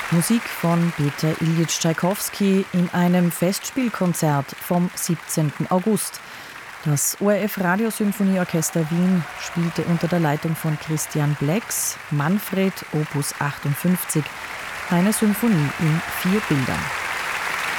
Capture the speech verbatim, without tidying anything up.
Musik von Peter Iljitsch Tschaikowski in einem Festspielkonzert vom siebzehnten August. Das O R F Radiosymphonieorchester Wien spielte unter der Leitung von Christian Blex Manfred Opus achtundfünfzig, eine Symphonie in vier Bildern.